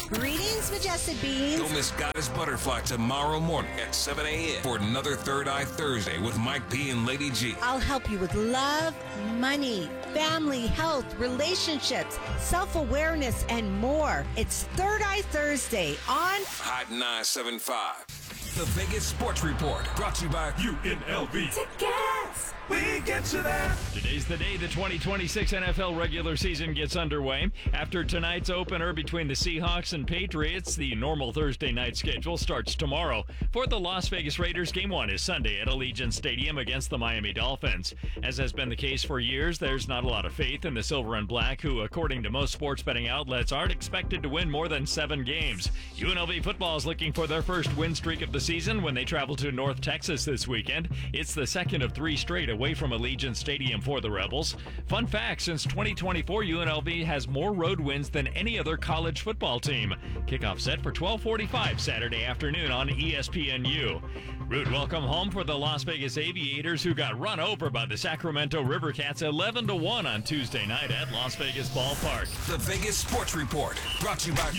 Greetings, Majestic Beans. Don't miss Goddess Butterfly tomorrow morning at 7 a.m. for another Third Eye Thursday with Mike P. and Lady G. I'll help you with love, money, family, health, relationships, self-awareness, and more. It's Third Eye Thursday on Hot 975. The Vegas Sports Report, brought to you by UNLV. Tickets. We get you there. Today's the day the 2026 NFL regular season gets underway. After tonight's opener between the Seahawks and Patriots, the normal Thursday night schedule starts tomorrow. For the Las Vegas Raiders, Game 1 is Sunday at Allegiant Stadium against the Miami Dolphins. As has been the case for years, there's not a lot of faith in the Silver and Black, who, according to most sports betting outlets, aren't expected to win more than 7 games. UNLV football is looking for their first win streak of the season when they travel to North Texas this weekend. It's the second of 3 straight away from Allegiant Stadium for the Rebels. Fun fact, since 2024, UNLV has more road wins than any other college football team. Kickoff set for 12:45 Saturday afternoon on ESPNU. Rude welcome home for the Las Vegas Aviators, who got run over by the Sacramento Rivercats 11-1 on Tuesday night at Las Vegas Ballpark. The Vegas Sports Report, brought to you by